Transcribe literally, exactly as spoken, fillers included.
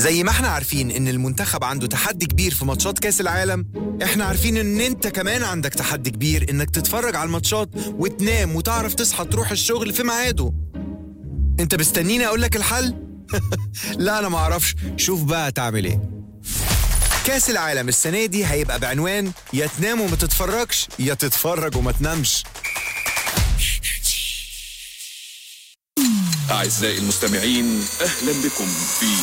زي ما احنا عارفين ان المنتخب عنده تحدي كبير في ماتشات كاس العالم، احنا عارفين ان انت كمان عندك تحدي كبير انك تتفرج على الماتشات وتنام وتعرف تصحى تروح الشغل في ميعاده. انت مستنيني اقولك الحل؟ لا انا معرفش، شوف بقى تعمل ايه. كاس العالم السنة دي هيبقى بعنوان يا تنام وما تتفرجش يا تتفرج وما تنامش. أعزائي المستمعين، أهلا بكم في